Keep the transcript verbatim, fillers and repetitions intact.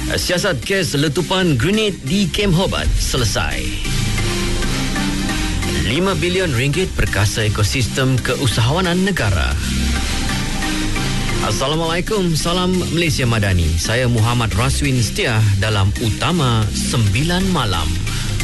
Siasat kes letupan grenade di Kem Hobart selesai. lima bilion ringgit perkasa ekosistem keusahawanan negara. Assalamualaikum, salam Malaysia Madani. Saya Muhammad Raswin Setia dalam Utama sembilan Malam.